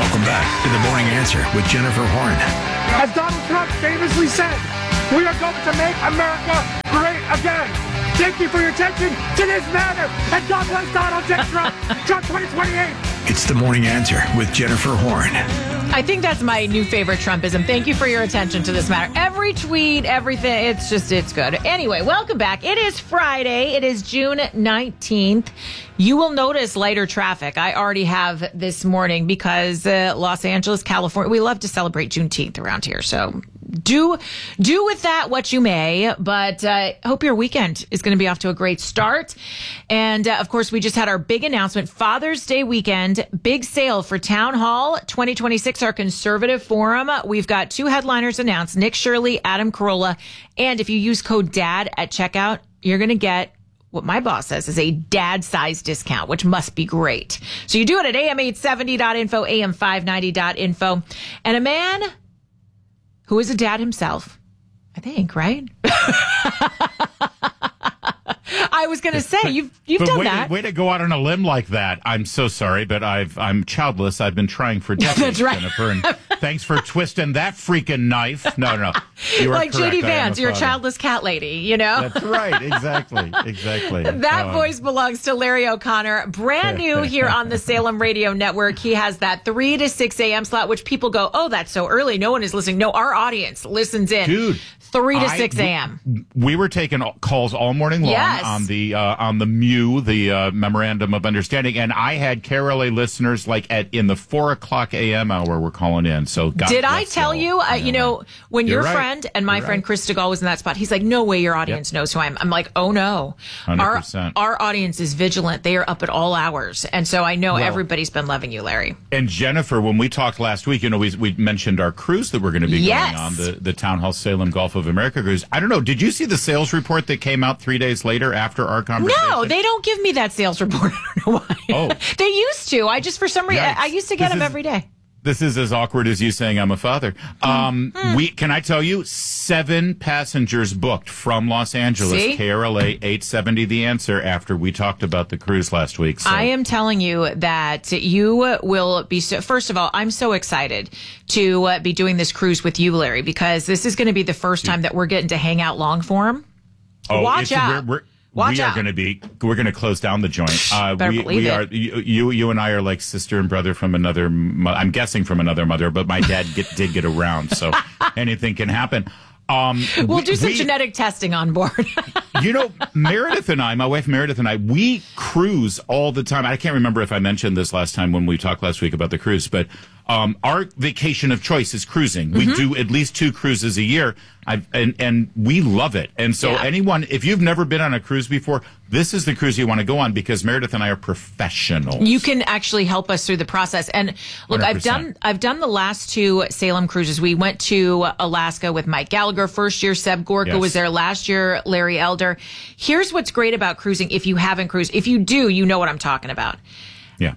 Welcome back to The Morning Answer with Jennifer Horn. As Donald Trump famously said, we are going to make America great again. Thank you for your attention to this matter. And God bless Donald J. Trump. Trump 2028. It's The Morning Answer with Jennifer Horn. I think that's my new favorite Trumpism. Thank you for your attention to this matter. Every tweet, everything, it's good. Anyway, welcome back. It is Friday. It is June 19th. You will notice lighter traffic. I already have this morning because Los Angeles, California, we love to celebrate Juneteenth around here. So do with that what you may, but hope your weekend is going to be off to a great start. And of course, we just had our big announcement, Father's Day weekend, big sale for Town Hall 2026, our conservative forum. We've got 2 headliners announced, Nick Shirley, Adam Carolla. And if you use code DAD at checkout, you're going to get what my boss says is a dad size discount, which must be great. So you do it at am870.info, am590.info. And a man who is a dad himself, I think, right? I was going to say, you've done that. Way to go out on a limb like that. I'm so sorry, but I'm childless. I've been trying for decades, That's right. Jennifer. And thanks for twisting that freaking knife. No. You are like correct. J.D. Vance, you're a childless cat lady, you know? That's right. Exactly. That voice belongs to Larry O'Connor. Brand new here on the Salem Radio Network. He has that 3 to 6 a.m. slot, which people go, oh, that's so early. No one is listening. No, our audience listens in. Dude. 3 to 6 a.m. We were taking calls all morning long on the MU, the Memorandum of Understanding, and I had KRLA listeners in the 4 o'clock a.m. hour were calling in. So did I tell you? When your friend and my friend Chris DeGaulle was in that spot, he's like, "No way, your audience knows who I am." I'm like, "Oh no, 100%. Our audience is vigilant. They are up at all hours, and so I know everybody's been loving you, Larry." And Jennifer, when we talked last week, we mentioned our cruise that we're going to be going on, the Town Hall Salem Gulf of America cruise. I don't know. Did you see the sales report that came out 3 days later after our conversation? No, they don't give me that sales report. I don't know why. Oh. They used to. I just, for some reason, I used to get them every day. This is as awkward as you saying I'm a father. Can I tell you, 7 passengers booked from Los Angeles, See? KRLA 870 The Answer, after we talked about the cruise last week. So. I am telling you that you will be first of all, I'm so excited to be doing this cruise with you, Larry, because this is going to be the first time that we're getting to hang out long form. Watch out. We're going to close down the joint. We are. You and I are like sister and brother from another. I'm guessing from another mother, but my dad did get around, so anything can happen. We'll do some genetic testing on board. Meredith and I, my wife Meredith and I, we cruise all the time. I can't remember if I mentioned this last time when we talked last week about the cruise, but our vacation of choice is cruising. Mm-hmm. We do at least 2 cruises a year, and we love it. And so anyone, if you've never been on a cruise before, this is the cruise you want to go on because Meredith and I are professionals. You can actually help us through the process. And look, 100%. I've done the last 2 Salem cruises. We went to Alaska with Mike Gallagher first year. Seb Gorka was there last year. Larry Elder. Here's what's great about cruising. If you haven't cruised, if you do, you know what I'm talking about. Yeah.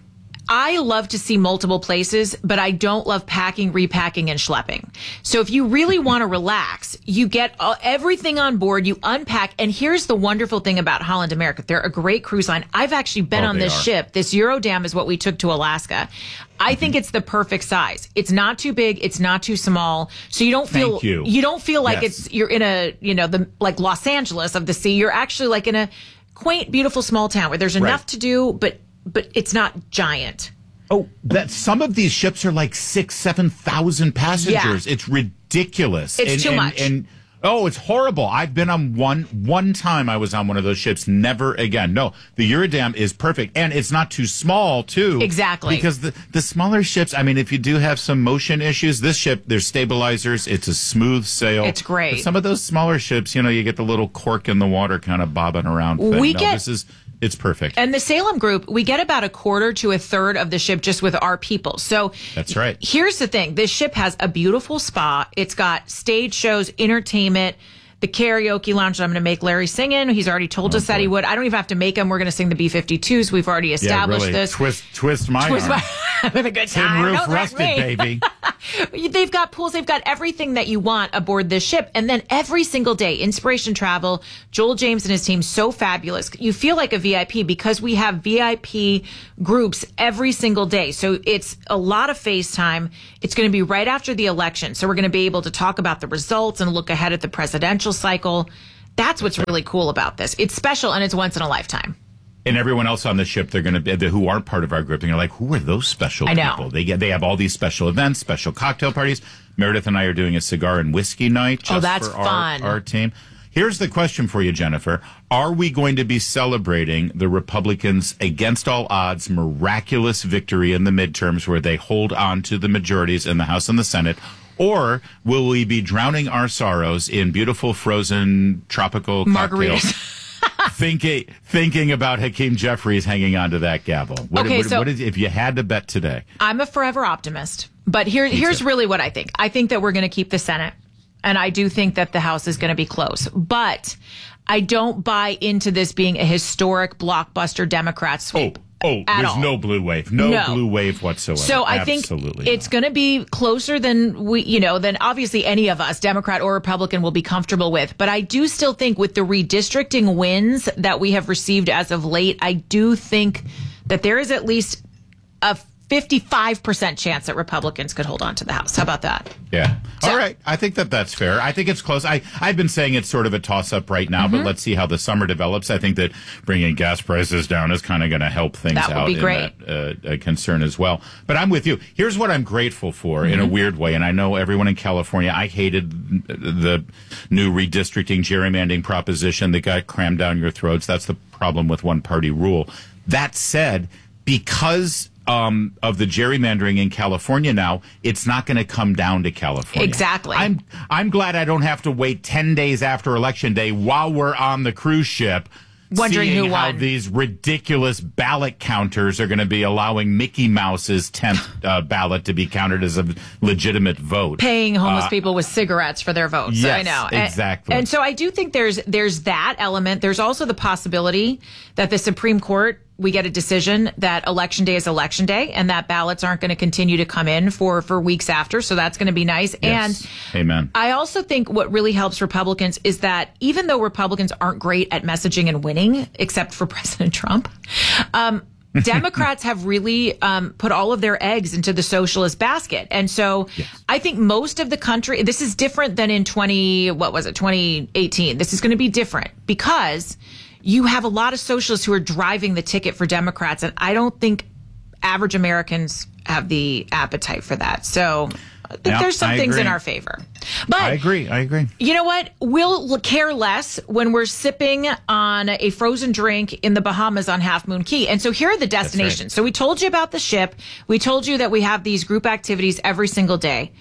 I love to see multiple places, but I don't love packing, repacking, and schlepping. So if you really want to relax, you get everything on board, you unpack. And here's the wonderful thing about Holland America. They're a great cruise line. I've actually been on this ship. This Eurodam is what we took to Alaska. I think it's the perfect size. It's not too big. It's not too small. So you don't feel, you don't feel like you're in a, like Los Angeles of the sea. You're actually like in a quaint, beautiful small town where there's enough to do, but it's not giant. Oh, that some of these ships are like 6,000-7,000 passengers. Yeah. It's ridiculous. It's too much. And it's horrible. I've been on one time. I was on one of those ships. Never again. No, the Eurodam is perfect, and it's not too small too. Exactly. Because the smaller ships. I mean, if you do have some motion issues, this ship there's stabilizers. It's a smooth sail. It's great. But some of those smaller ships, you get the little cork in the water kind of bobbing around thing. It's perfect. And the Salem group, we get about 1/4 to 1/3 of the ship just with our people. So that's right. Here's the thing. This ship has a beautiful spa. It's got stage shows, entertainment, the karaoke lounge that I'm going to make Larry sing in. He's already told us that he would. I don't even have to make him. We're going to sing the B-52s. We've already established this. Twist my arm. Having a good time. Tin roof rusted, baby. They've got pools. They've got everything that you want aboard this ship. And then every single day, Inspiration Travel, Joel James and his team, so fabulous. You feel like a VIP because we have VIP groups every single day. So it's a lot of FaceTime. It's going to be right after the election. So we're going to be able to talk about the results and look ahead at the presidential cycle. That's what's really cool about this. It's special and it's once in a lifetime. And everyone else on the ship, they're going to who aren't part of our group. They're like, who are those special people? They have all these special events, special cocktail parties. Meredith and I are doing a cigar and whiskey night just that's for fun. Our team. Here's the question for you, Jennifer. Are we going to be celebrating the Republicans' against all odds miraculous victory in the midterms where they hold on to the majorities in the House and the Senate? Or will we be drowning our sorrows in beautiful frozen tropical cocktails? Margaritas. Thinking about Hakeem Jeffries hanging onto that gavel. What is, if you had to bet today? I'm a forever optimist. But here's really what I think. I think that we're going to keep the Senate. And I do think that the House is going to be close. But I don't buy into this being a historic blockbuster Democrat sweep. There's no blue wave. No blue wave whatsoever. So I think it's going to be closer than than obviously any of us, Democrat or Republican, will be comfortable with. But I do still think with the redistricting wins that we have received as of late, I do think that there is at least a 55% chance that Republicans could hold on to the House. How about that? Yeah. All right. I think that's fair. I think it's close. I've been saying it's sort of a toss-up right now, but let's see how the summer develops. I think that bringing gas prices down is kind of going to help things out. That would be great. A concern as well. But I'm with you. Here's what I'm grateful for in a weird way, and I know everyone in California, I hated the new redistricting gerrymandering proposition that got crammed down your throats. That's the problem with one-party rule. That said, because of the gerrymandering in California now, it's not going to come down to California. Exactly. I'm glad I don't have to wait 10 days after Election Day while we're on the cruise ship wondering who won. How these ridiculous ballot counters are going to be allowing Mickey Mouse's 10th ballot to be counted as a legitimate vote. Paying homeless people with cigarettes for their votes. Yes, I know. Exactly. And so I do think there's that element. There's also the possibility that the Supreme Court, we get a decision that Election Day is Election Day and that ballots aren't going to continue to come in for weeks after. So that's going to be nice. Yes. And amen. I also think what really helps Republicans is that even though Republicans aren't great at messaging and winning, except for President Trump, Democrats have really put all of their eggs into the socialist basket. And so I think most of the country, this is different than in 2018. This is going to be different because you have a lot of socialists who are driving the ticket for Democrats, and I don't think average Americans have the appetite for that. So I think there's some things in our favor. But I agree. You know what? We'll care less when we're sipping on a frozen drink in the Bahamas on Half Moon Cay. And so here are the destinations. Right. So we told you about the ship. We told you that we have these group activities every single day.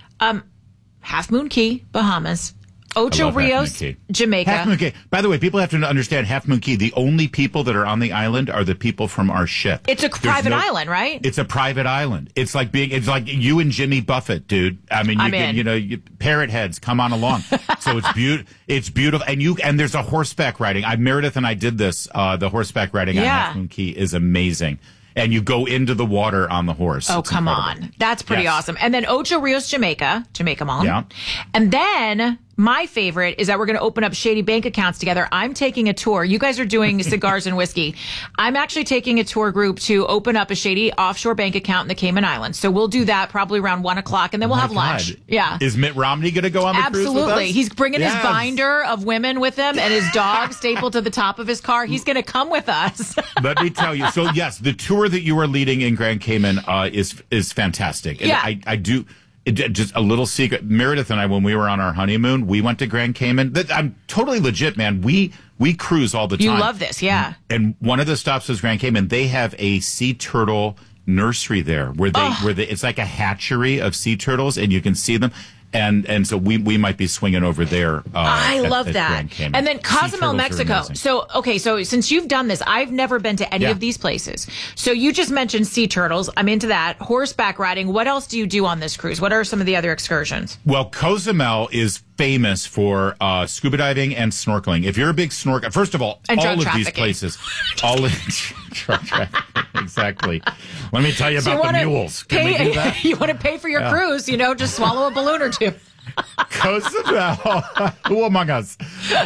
Half Moon Cay, Bahamas. Ocho Rios, Jamaica. Half Moon Cay. By the way, people have to understand Half Moon Cay. The only people that are on the island are the people from our ship. It's a private island, right? It's a private island. It's like you and Jimmy Buffett, dude. I mean, parrot heads, come on along. So it's beautiful. And there's a horseback riding. Meredith and I did this. The horseback riding on Half Moon Cay is amazing. And you go into the water on the horse. Oh, come on. That's pretty awesome. And then Ocho Rios, Jamaica Mall. Yeah. And then my favorite is that we're going to open up shady bank accounts together. I'm taking a tour. You guys are doing cigars and whiskey. I'm actually taking a tour group to open up a shady offshore bank account in the Cayman Islands. So we'll do that probably around 1 o'clock, and then we'll have lunch. Yeah. Is Mitt Romney going to go on the cruise with us? Absolutely. He's bringing his binder of women with him and his dog stapled to the top of his car. He's going to come with us. Let me tell you. So, yes, the tour that you are leading in Grand Cayman is fantastic. And I do... just a little secret. Meredith and I, when we were on our honeymoon, we went to Grand Cayman. I'm totally legit, man. We cruise all the time. You love this, yeah. And one of the stops was Grand Cayman. They have a sea turtle nursery there where it's like a hatchery of sea turtles, and you can see them. And so we might be swinging over there. I love that. And then Cozumel, Mexico. So since you've done this, I've never been to any of these places. So you just mentioned sea turtles. I'm into that. Horseback riding. What else do you do on this cruise? What are some of the other excursions? Well, Cozumel is famous for scuba diving and snorkeling. If you're a big snorkeler, first of all of these places, drug trafficking. exactly. Let me tell you about the mules. Can we do that? You want to pay for your cruise, just swallow a balloon or two. Cozumel, who among us?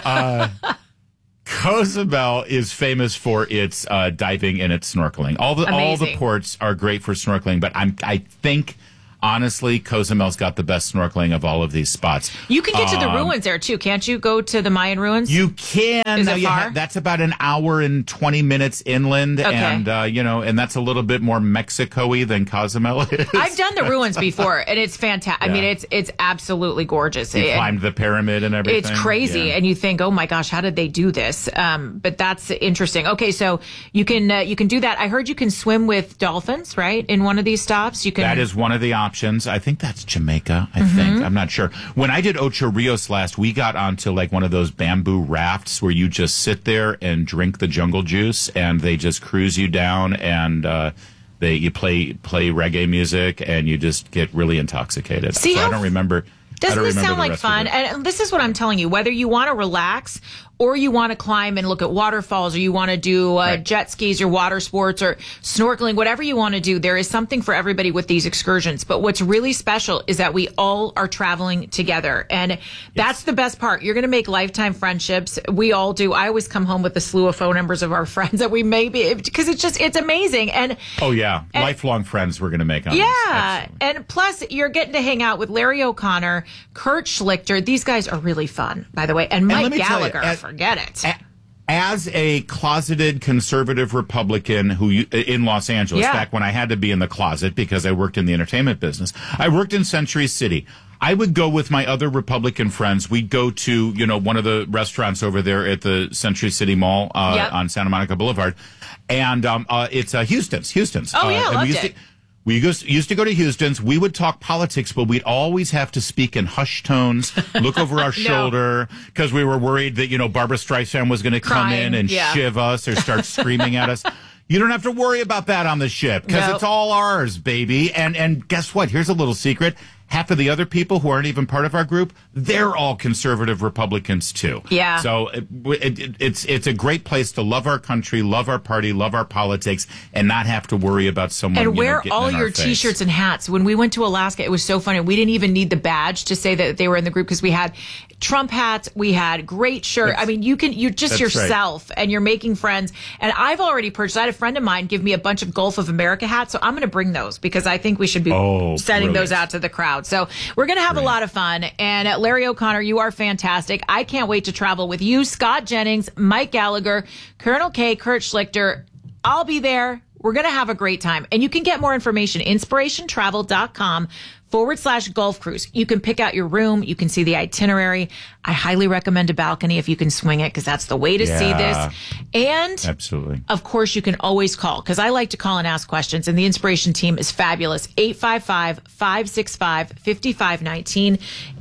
Cozumel is famous for its diving and its snorkeling. All the ports are great for snorkeling, but I think honestly, Cozumel's got the best snorkeling of all of these spots. You can get to the ruins there too, can't you? Go to the Mayan ruins. You can. Is it far? That's about an hour and 20 minutes inland, okay. And and that's a little bit more Mexico-y than Cozumel is. I've done the ruins before, and it's fantastic. Yeah. I mean, it's absolutely gorgeous. You climbed the pyramid and everything. It's crazy, and you think, oh my gosh, how did they do this? But that's interesting. Okay, so you can do that. I heard you can swim with dolphins, right? In one of these stops, you can. That is one of the options. I think that's Jamaica. I think. I'm not sure. When I did Ocho Rios last, we got onto like one of those bamboo rafts where you just sit there and drink the jungle juice, and they just cruise you down, and you play reggae music, and you just get really intoxicated. See, so I don't remember. Doesn't this sound like fun? And this is what I'm telling you. Whether you want to relax or you want to climb and look at waterfalls, or you want to do jet skis or water sports or snorkeling, whatever you want to do, there is something for everybody with these excursions. But what's really special is that we all are traveling together. And that's the best part. You're going to make lifetime friendships. We all do. I always come home with a slew of phone numbers of our friends that we may be, because it's amazing. And lifelong friends we're going to make on this. Yeah. And plus, you're getting to hang out with Larry O'Connor, Kurt Schlichter. These guys are really fun, by the way. And Mike Gallagher. Forget it. As a closeted conservative Republican in Los Angeles, back when I had to be in the closet because I worked in the entertainment business, I worked in Century City. I would go with my other Republican friends. We'd go to, one of the restaurants over there at the Century City Mall on Santa Monica Boulevard. And it's Houston's. Oh, yeah, loved it. We used to go to Houston's. We would talk politics, but we'd always have to speak in hushed tones, look over our shoulder, because we were worried that, Barbara Streisand was going to come in and shiv us or start screaming at us. You don't have to worry about that on the ship, because it's all ours, baby. And guess what? Here's a little secret. Half of the other people who aren't even part of our group, they're all conservative Republicans too. Yeah. So it's a great place to love our country, love our party, love our politics, and not have to worry about someone. And wear all your face. T-shirts and hats. When we went to Alaska, it was so funny. We didn't even need the badge to say that they were in the group, because we had Trump hats, we had great shirts. I mean, you're just yourself, and you're making friends. And I've already purchased. I had a friend of mine give me a bunch of Gulf of America hats, so I'm going to bring those, because I think we should be sending those out to the crowd. So we're going to have a lot of fun. And Larry O'Connor, you are fantastic. I can't wait to travel with you, Scott Jennings, Mike Gallagher, Colonel K, Kurt Schlichter. I'll be there. We're going to have a great time. And you can get more information, inspirationtravel.com/Gulf Cruise. You can pick out your room. You can see the itinerary. I highly recommend a balcony if you can swing it, because that's the way to see this. And absolutely, of course, you can always call, because I like to call and ask questions, and the Inspiration team is fabulous. 855-565-5519.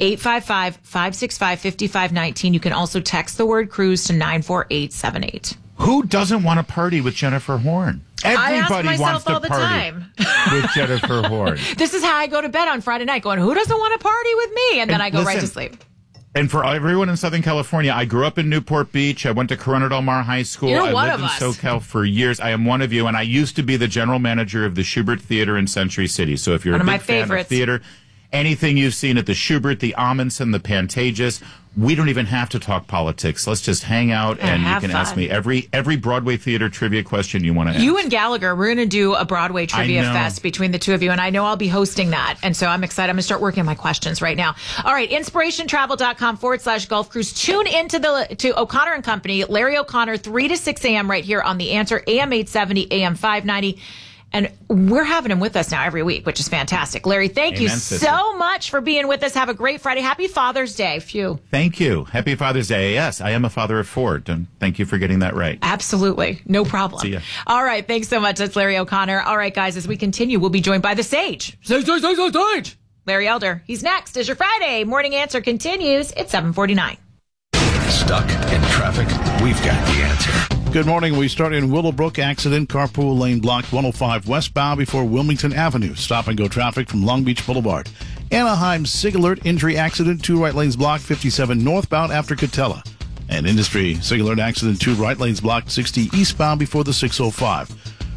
855-565-5519. You can also text the word cruise to 94878. Who doesn't want to party with Jennifer Horn? Everybody wants to party with Jennifer Horn. This is how I go to bed on Friday night, going, who doesn't want to party with me? And then I go right to sleep. And for everyone in Southern California, I grew up in Newport Beach. I went to Corona Del Mar High School. You're one I lived of in us. SoCal for years. I am one of you, and I used to be the general manager of the Shubert Theater in Century City. So if you're a big fan of theater, anything you've seen at the Shubert, the Amundsen, the Pantages, we don't even have to talk politics. Let's just hang out, and you can ask me every Broadway theater trivia question you want to ask. You and Gallagher, we're going to do a Broadway trivia fest between the two of you, and I know I'll be hosting that. And so I'm excited. I'm going to start working on my questions right now. All right, inspirationtravel.com/Gulf Cruise. Tune into to O'Connor and Company, Larry O'Connor, 3 to 6 a.m. right here on The Answer, AM 870, AM 590. And we're having him with us now every week, which is fantastic. Larry, thank you so much for being with us. Have a great Friday. Happy Father's Day. Phew. Thank you. Happy Father's Day. Yes, I am a father of 4. And thank you for getting that right. Absolutely. No problem. See ya. All right. Thanks so much. That's Larry O'Connor. All right, guys, as we continue, we'll be joined by the Sage. Sage. Larry Elder. He's next as your Friday Morning Answer continues. It's 7:49. Stuck in traffic? We've got the answer. Good morning. We start in Willowbrook. Accident. Carpool lane blocked 105 westbound before Wilmington Avenue. Stop and go traffic from Long Beach Boulevard. Anaheim SIG alert injury accident. 2 right lanes blocked 57 northbound after Catella. And Industry SIG alert accident. 2 right lanes blocked 60 eastbound before the 605.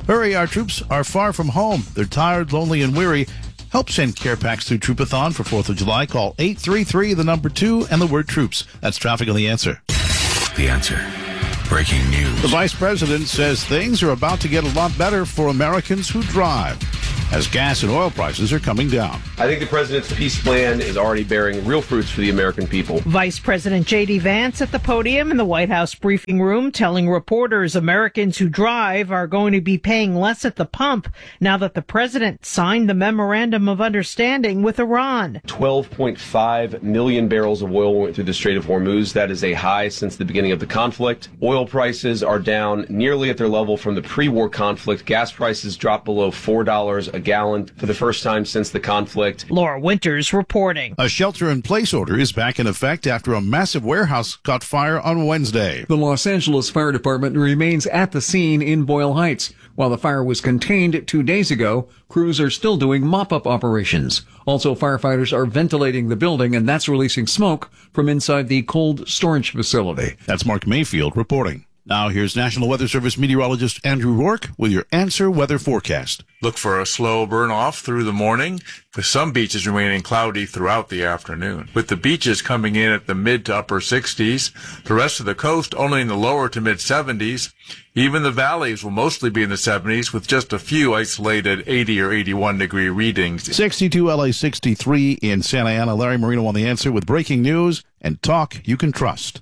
Hurry, our troops are far from home. They're tired, lonely, and weary. Help send care packs through Troopathon for 4th of July. Call 833, the number 2, and the word troops. That's traffic on The Answer. The Answer. Breaking news. The vice president says things are about to get a lot better for Americans who drive, as gas and oil prices are coming down. I think the president's peace plan is already bearing real fruits for the American people. Vice President J.D. Vance at the podium in the White House briefing room telling reporters Americans who drive are going to be paying less at the pump now that the president signed the Memorandum of Understanding with Iran. 12.5 million barrels of oil went through the Strait of Hormuz. That is a high since the beginning of the conflict. Oil prices are down nearly at their level from the pre-war conflict. Gas prices dropped below $4 a gallon for the first time since the conflict. Laura Winters reporting. A shelter-in-place order is back in effect after a massive warehouse caught fire on Wednesday. The Los Angeles Fire Department remains at the scene in Boyle Heights. While the fire was contained 2 days ago, crews are still doing mop-up operations. Also, firefighters are ventilating the building, and that's releasing smoke from inside the cold storage facility. That's Mark Mayfield reporting. Now here's National Weather Service meteorologist Andrew Rourke with your Answer Weather Forecast. Look for a slow burn-off through the morning, with some beaches remaining cloudy throughout the afternoon. With the beaches coming in at the mid to upper 60s, the rest of the coast only in the lower to mid 70s. Even the valleys will mostly be in the 70s, with just a few isolated 80 or 81 degree readings. 62 LA, 63 in Santa Ana. Larry Marino on The Answer with breaking news and talk you can trust.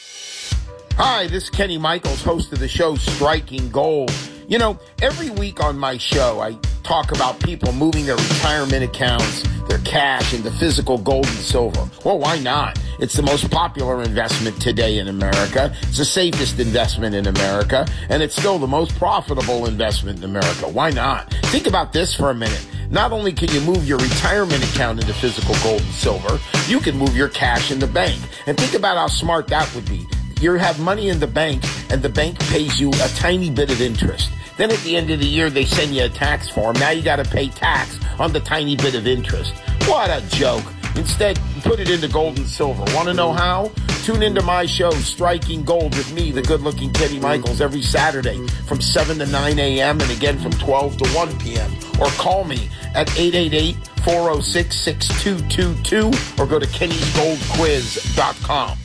Hi, this is Kenny Michaels, host of the show Striking Gold. You know, every week on my show, I talk about people moving their retirement accounts, their cash into physical gold and silver. Well, why not? It's the most popular investment today in America. It's the safest investment in America, and it's still the most profitable investment in America. Why not? Think about this for a minute. Not only can you move your retirement account into physical gold and silver, you can move your cash in the bank. And think about how smart that would be. You have money in the bank, and the bank pays you a tiny bit of interest. Then at the end of the year, they send you a tax form. Now you got to pay tax on the tiny bit of interest. What a joke. Instead, put it into gold and silver. Want to know how? Tune into my show, Striking Gold, with me, the good-looking Kenny Michaels, every Saturday from 7 to 9 a.m. and again from 12 to 1 p.m. Or call me at 888-406-6222 or go to kennysgoldquiz.com.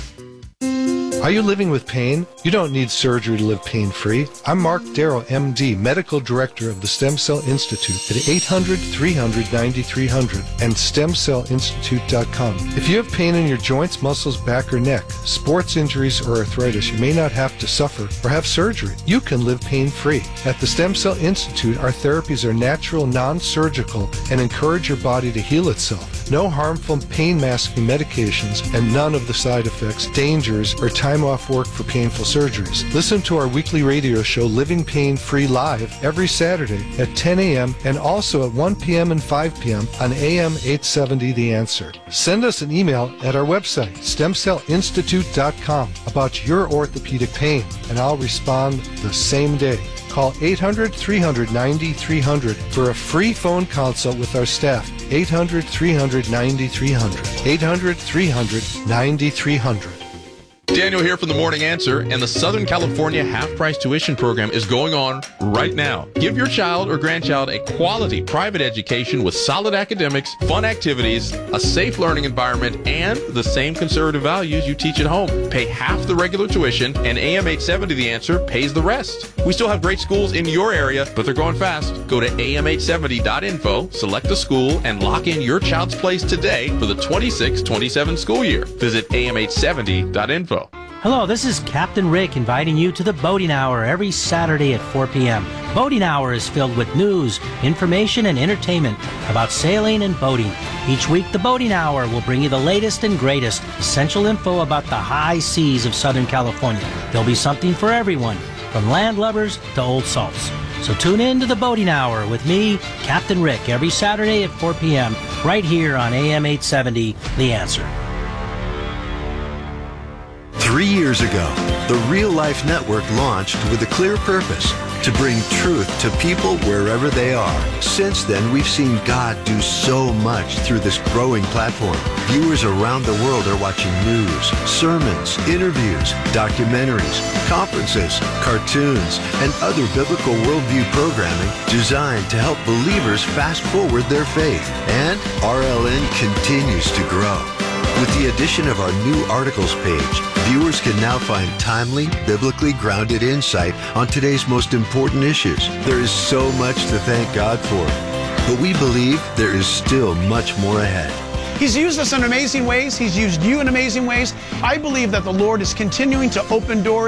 Are you living with pain? You don't need surgery to live pain-free. I'm Mark Darrow, MD, Medical Director of the Stem Cell Institute at 800-300-9300 and stemcellinstitute.com. If you have pain in your joints, muscles, back, or neck, sports injuries, or arthritis, you may not have to suffer or have surgery. You can live pain-free. At the Stem Cell Institute, our therapies are natural, non-surgical, and encourage your body to heal itself. No harmful pain-masking medications and none of the side effects, dangers, or time off work for painful surgeries. Listen to our weekly radio show, Living Pain Free Live, every Saturday at 10 a.m. and also at 1 p.m. and 5 p.m. on AM 870 The Answer. Send us an email at our website, stemcellinstitute.com, about your orthopedic pain, and I'll respond the same day. Call 800-300-9300 for a free phone consult with our staff. 800-300-9300. 800-300-9300. Daniel here from The Morning Answer, and the Southern California half-price tuition program is going on right now. Give your child or grandchild a quality private education with solid academics, fun activities, a safe learning environment, and the same conservative values you teach at home. Pay half the regular tuition, and AM 870 The Answer pays the rest. We still have great schools in your area, but they're going fast. Go to am870.info, select a school, and lock in your child's place today for the 26-27 school year. Visit am870.info. Hello, this is Captain Rick inviting you to the Boating Hour every Saturday at 4 p.m. Boating Hour is filled with news, information, and entertainment about sailing and boating. Each week, the Boating Hour will bring you the latest and greatest essential info about the high seas of Southern California. There'll be something for everyone, from landlubbers to old salts. So tune in to the Boating Hour with me, Captain Rick, every Saturday at 4 p.m. right here on AM 870, The Answer. 3 years ago, the Real Life Network launched with a clear purpose: to bring truth to people wherever they are. Since then, we've seen God do so much through this growing platform. Viewers around the world are watching news, sermons, interviews, documentaries, conferences, cartoons, and other biblical worldview programming designed to help believers fast forward their faith. And RLN continues to grow. With the addition of our new articles page, viewers can now find timely, biblically grounded insight on today's most important issues. There is so much to thank God for, but we believe there is still much more ahead. He's used us in amazing ways. He's used you in amazing ways. I believe that the Lord is continuing to open doors.